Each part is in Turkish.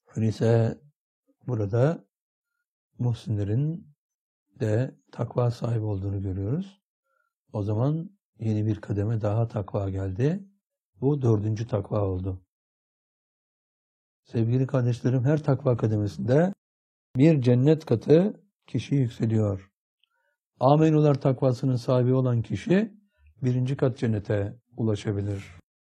Öyleyse burada muhsinlerin de takva sahibi olduğunu görüyoruz. O zaman yeni bir kademe daha takva geldi. Bu 4. takva oldu. Sevgili kardeşlerim, her takva kademesinde bir cennet katı kişi yükseliyor. Amenular takvasının sahibi olan kişi 1. kat cennete ulaşabilir.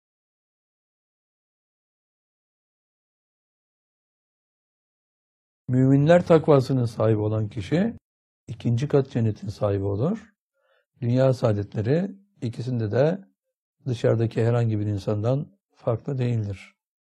Müminler takvasının sahibi olan kişi 2. kat cennetin sahibi olur. Dünya saadetleri ikisinde de dışarıdaki herhangi bir insandan farklı değildir.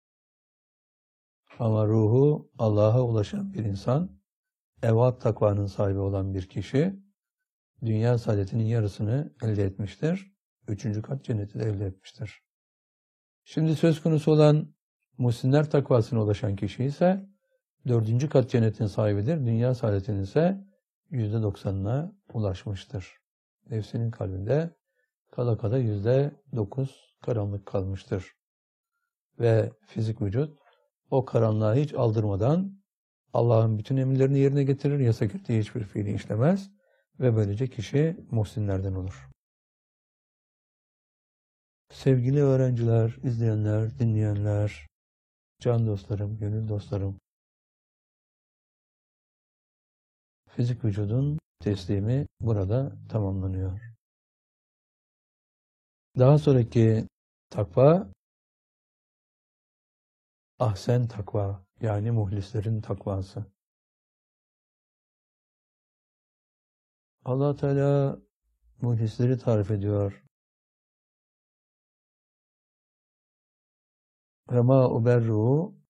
Ama ruhu Allah'a ulaşan bir insan, evvat takvanın sahibi olan bir kişi, dünya saadetinin yarısını elde etmiştir. 3. kat cenneti de elde etmiştir. Şimdi söz konusu olan muhsinler takvasına ulaşan kişi ise 4. kat cennetin sahibidir. Dünya saadetinin ise %90'ına ulaşmıştır. Nefsinin kalbinde kala kala %9 karanlık kalmıştır. Ve fizik vücut o karanlığa hiç aldırmadan Allah'ın bütün emirlerini yerine getirir, yasak ettiği hiçbir fiili işlemez ve böylece kişi muhsinlerden olur. Sevgili öğrenciler, izleyenler, dinleyenler, can dostlarım, gönül dostlarım, fizik vücudun teslimi burada tamamlanıyor. Daha sonraki takva, ahsen takva, yani muhlislerin takvası. Allah Teala muhlisleri tarif ediyor. Ve ma uberru